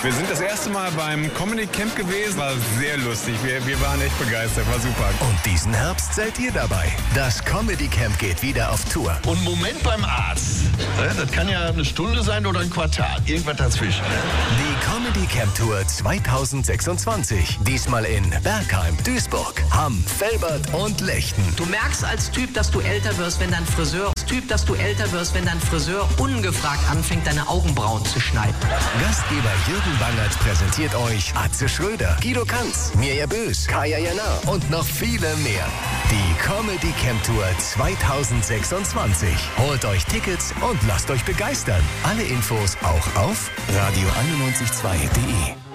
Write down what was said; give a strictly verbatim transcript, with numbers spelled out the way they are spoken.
Wir sind das erste Mal beim Comedy Camp gewesen. War sehr lustig. Wir, wir waren echt begeistert. War super. Und diesen Herbst seid ihr dabei. Das Comedy Camp geht wieder auf Tour. Und Moment beim Arzt. Das kann ja eine Stunde sein oder ein Quartal. Irgendwas dazwischen. Die Comedy Camp Tour zweitausendsechsundzwanzig. Diesmal in Bergheim, Duisburg, Hamm, Velbert und Lechten. Du merkst als Typ, dass du älter wirst, wenn dein Friseur, als Typ, dass du älter wirst, wenn dein Friseur ungefragt anfängt, deine Augenbrauen zu schneiden. Gastgeber Jürgen Bangert präsentiert euch Atze Schröder, Guido Kanz, Mirja Bös, Kaya Jana und noch viele mehr. Die Comedy Camp Tour zweitausendsechsundzwanzig. Holt euch Tickets und lasst euch begeistern. Alle Infos auch auf radio einundneunzig Komma zwei punkt de.